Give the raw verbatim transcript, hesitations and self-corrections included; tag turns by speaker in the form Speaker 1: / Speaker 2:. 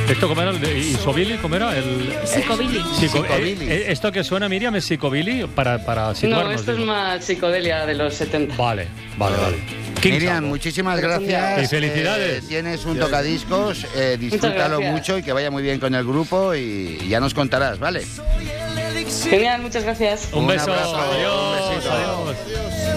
Speaker 1: ¿Esto cómo era? ¿Y Sobili? ¿Cómo era? El
Speaker 2: Psicobilly.
Speaker 1: Psico, eh, eh, ¿Esto que suena, Miriam, es Psicobilly? Para, para situarnos.
Speaker 3: No, esto
Speaker 1: digo.
Speaker 3: es más psicodelia de los setenta.
Speaker 1: Vale, vale, vale.
Speaker 4: Miriam, muchísimas gracias.
Speaker 1: Y felicidades.
Speaker 4: Eh, tienes un tocadiscos, eh, disfrútalo mucho y que vaya muy bien con el grupo y, y ya nos contarás, ¿vale?
Speaker 3: Genial, muchas gracias.
Speaker 1: Un beso.
Speaker 4: Un abrazo,
Speaker 1: Adiós.
Speaker 4: un besito.
Speaker 1: Adiós.